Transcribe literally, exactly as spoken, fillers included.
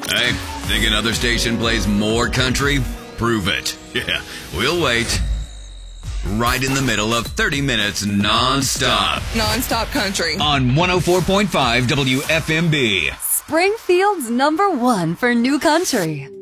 Hey, think another station plays more country? Prove it. Yeah, we'll wait. Right in the middle of thirty minutes non-stop. Non-stop country. On one oh four point five W F M B. Springfield's number one for new country.